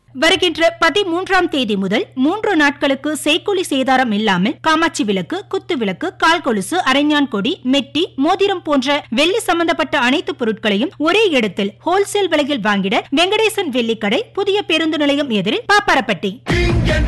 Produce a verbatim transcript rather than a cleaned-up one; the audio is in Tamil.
வருகின்ற பதிமூன்றாம் தேதி முதல் மூன்று நாட்களுக்கு செய்கூலி சேதாரம் இல்லாமல் காமாட்சி விளக்கு, குத்து விளக்கு, கால் கொலுசு, அரைஞான் கொடி, மெட்டி, மோதிரம் போன்ற வெள்ளி சம்பந்தப்பட்ட அனைத்து பொருட்களையும் ஒரே இடத்தில் ஹோல்சேல் விலையில் வாங்கிட வெங்கடேசன் வெள்ளிக்கடை, புதிய பேருந்து நிலையம் எதிரில் பாப்பாரப்பட்டி.